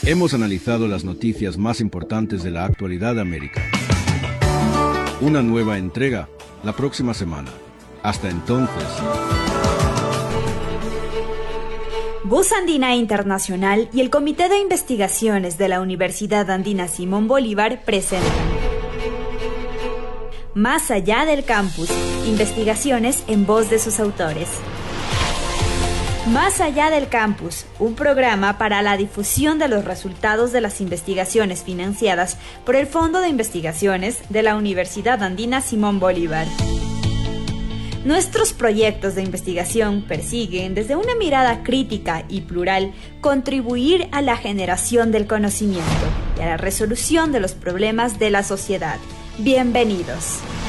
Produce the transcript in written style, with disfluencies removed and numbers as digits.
Hemos analizado las noticias más importantes de la actualidad de América. Una nueva entrega la próxima semana. Hasta entonces. Voz Andina Internacional y el Comité de Investigaciones de la Universidad Andina Simón Bolívar presentan Más allá del campus, investigaciones en voz de sus autores. Más allá del campus, un programa para la difusión de los resultados de las investigaciones financiadas por el Fondo de Investigaciones de la Universidad Andina Simón Bolívar. Nuestros proyectos de investigación persiguen, desde una mirada crítica y plural, contribuir a la generación del conocimiento y a la resolución de los problemas de la sociedad. Bienvenidos.